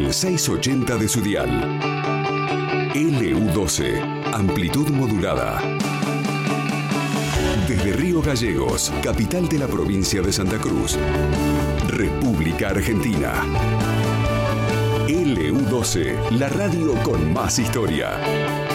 el 680 de su dial. LU12, amplitud modulada. Desde Río Gallegos, capital de la provincia de Santa Cruz, República Argentina. LU12, la radio con más historia.